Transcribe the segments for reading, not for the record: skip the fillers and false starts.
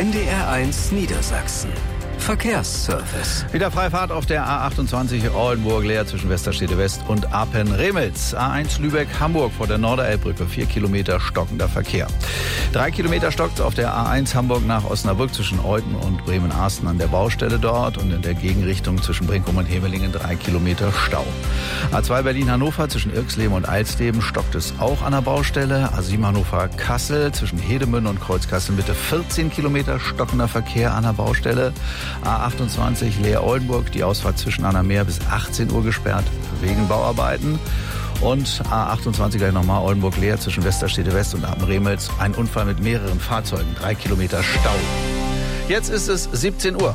NDR1 Niedersachsen. Verkehrsservice. Wieder Freifahrt auf der A28 Oldenburg-Leer zwischen Westerstede West und Apen-Remelz. A1 Lübeck-Hamburg vor der Norderelbbrücke. 4 Kilometer stockender Verkehr. 3 Kilometer stockt auf der A1 Hamburg nach Osnabrück zwischen Euthen und Bremen-Arsten an der Baustelle dort. Und in der Gegenrichtung zwischen Brinkum und Hemelingen 3 Kilometer Stau. A2 Berlin-Hannover zwischen Irksleben und Alsleben stockt es auch an der Baustelle. A7 Hannover-Kassel zwischen Hedemünde und Kreuzkassel-Mitte 14 Kilometer stockender Verkehr an der Baustelle. A28 Leer-Oldenburg, die Ausfahrt zwischen Annameer bis 18 Uhr gesperrt wegen Bauarbeiten. Und A28 gleich nochmal Oldenburg-Leer zwischen Westerstede West und Apen-Remelz. Ein Unfall mit mehreren Fahrzeugen, 3 Kilometer Stau. Jetzt ist es 17 Uhr.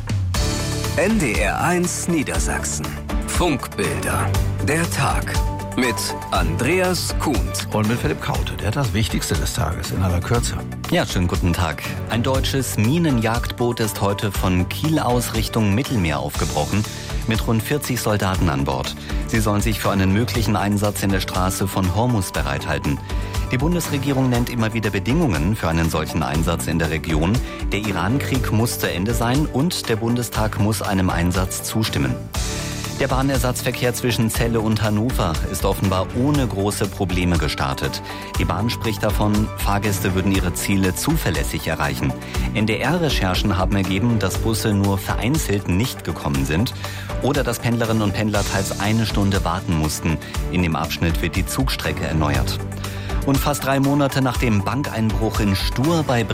NDR1 Niedersachsen. Funkbilder. Der Tag. Mit Andreas Kuhnt. Und mit Philipp Kaute, der hat das Wichtigste des Tages in aller Kürze. Ja, schönen guten Tag. Ein deutsches Minenjagdboot ist heute von Kiel aus Richtung Mittelmeer aufgebrochen, mit rund 40 Soldaten an Bord. Sie sollen sich für einen möglichen Einsatz in der Straße von Hormuz bereithalten. Die Bundesregierung nennt immer wieder Bedingungen für einen solchen Einsatz in der Region. Der Iran-Krieg muss zu Ende sein und der Bundestag muss einem Einsatz zustimmen. Der Bahnersatzverkehr zwischen Celle und Hannover ist offenbar ohne große Probleme gestartet. Die Bahn spricht davon, Fahrgäste würden ihre Ziele zuverlässig erreichen. NDR-Recherchen haben ergeben, dass Busse nur vereinzelt nicht gekommen sind oder dass Pendlerinnen und Pendler teils 1 Stunde warten mussten. In dem Abschnitt wird die Zugstrecke erneuert. Und fast 3 Monate nach dem Bankeinbruch in Stur bei